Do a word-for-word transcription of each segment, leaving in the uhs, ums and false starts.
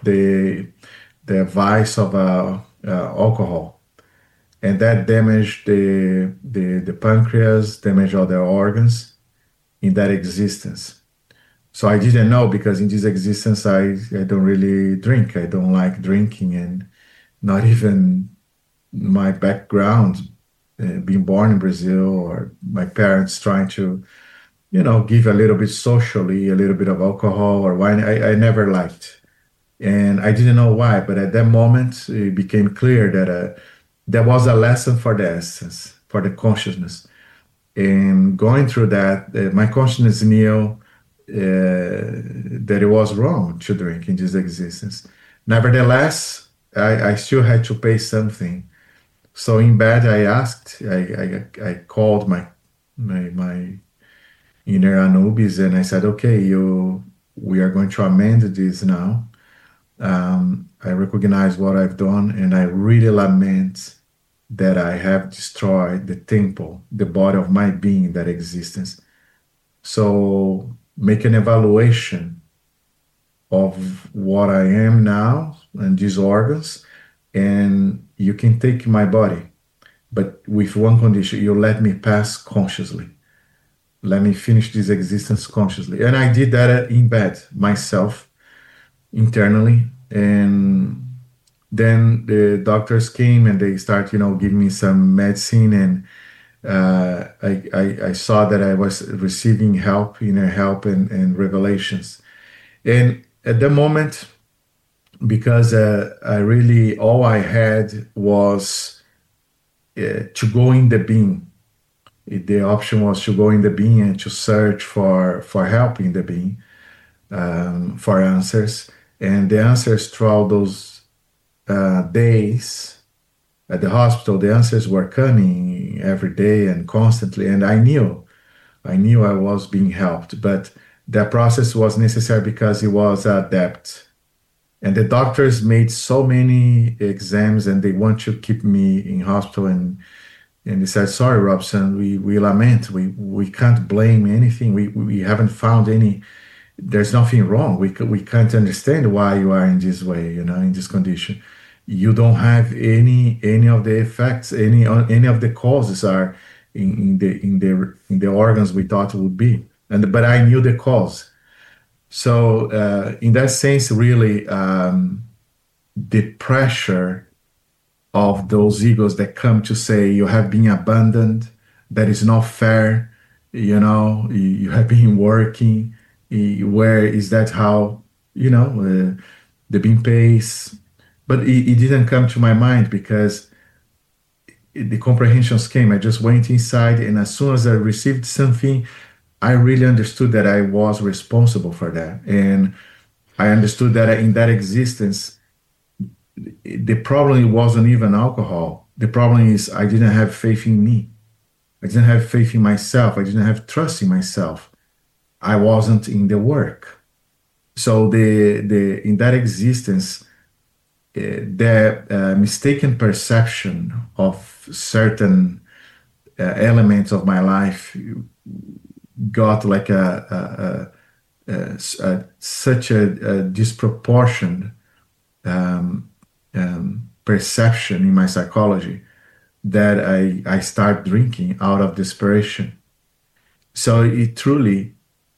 the the vice of uh, uh, alcohol, and that damaged the the the pancreas, damaged all the organs in that existence. So I didn't know because in this existence I I don't really drink. I don't like drinking, and not even my background, uh, being born in Brazil, or my parents trying to, you know, give a little bit socially, a little bit of alcohol or wine. I, I never liked. And I didn't know why, but at that moment, it became clear that uh, there was a lesson for the essence, for the consciousness. And going through that, uh, my consciousness knew uh, that it was wrong to drink in this existence. Nevertheless, I, I still had to pay something. So in bed, I asked, I, I, I called my, my, my inner Anubis, and I said, okay, you, we are going to amend this now. Um, I recognize what I've done, and I really lament that I have destroyed the temple, the body of my being, that existence. So make an evaluation of what I am now and these organs, and you can take my body, but with one condition: you let me pass consciously. Let me finish this existence consciously. And I did that in bed myself, internally. And then the doctors came and they start, you know, giving me some medicine. And uh, I, I, I saw that I was receiving help, inner help, and, and revelations. And at the moment, because uh, I really, all I had was uh, to go in the being. The option was to go in the being and to search for, for help in the being, um, for answers. And the answers throughout those uh, days at the hospital, the answers were coming every day and constantly. And I knew, I knew I was being helped, but that process was necessary because it was a debt. And the doctors made so many exams, and they want to keep me in hospital. And and they said, sorry, Robson, we, we lament. We we can't blame anything. We we haven't found any, there's nothing wrong. We we can't understand why you are in this way, you know, in this condition. You don't have any any of the effects, any any of the causes are in, in the in the in the organs we thought it would be. And but I knew the cause. So uh, in that sense, really, um, the pressure of those egos that come to say you have been abandoned, that is not fair, you know, you, you have been working, you, where is that how, you know, uh, the being pays. But it, it didn't come to my mind because it, the comprehensions came. I just went inside, and as soon as I received something, I really understood that I was responsible for that. And I understood that in that existence, the problem wasn't even alcohol. The problem is I didn't have faith in me. I didn't have faith in myself. I didn't have trust in myself. I wasn't in the work. So the the in that existence, uh, the uh, mistaken perception of certain uh, elements of my life got like a, a, a, a such a, a disproportioned um, um, perception in my psychology that I I start drinking out of desperation. So it truly,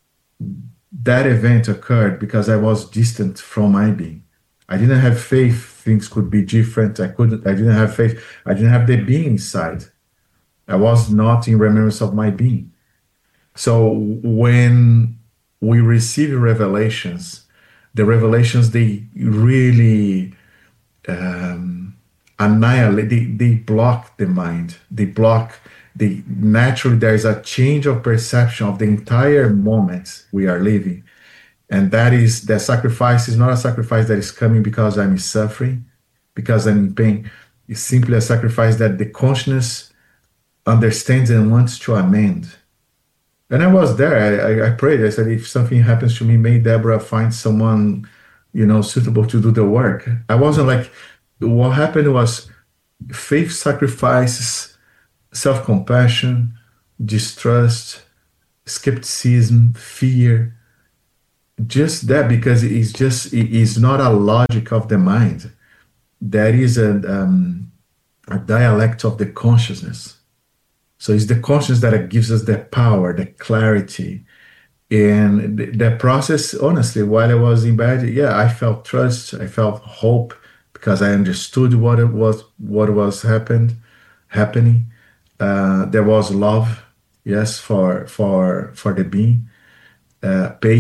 that event occurred because I was distant from my being. I didn't have faith things could be different. I couldn't. I didn't have faith. I didn't have the being inside. I was not in remembrance of my being. So when we receive revelations, the revelations, they really um, annihilate, they, they block the mind. They block, the naturally there is a change of perception of the entire moment we are living. And that is, the sacrifice is not a sacrifice that is coming because I'm suffering, because I'm in pain. It's simply a sacrifice that the consciousness understands and wants to amend. And I was there. I, I, I prayed. I said, if something happens to me, may Deborah find someone, you know, suitable to do the work. I wasn't like, what happened was faith sacrifices, self-compassion, distrust, skepticism, fear, just that, because it's just it is not a logic of the mind. That is a um, a dialect of the consciousness. So it's the consciousness that gives us the power, the clarity. And th- that process, honestly, while I was in bed, yeah, I felt trust, I felt hope, because I understood what it was, what was happened, happening. Uh, there was love, yes, for for for the being, uh,